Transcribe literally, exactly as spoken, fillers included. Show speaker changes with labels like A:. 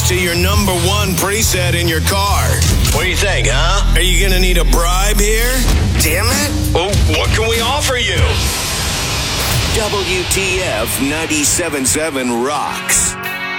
A: to your number one preset in your car. What do you think, huh? Are you going to need a bribe here? Damn it. Well, what can we offer you? W T F ninety-seven point seven rocks.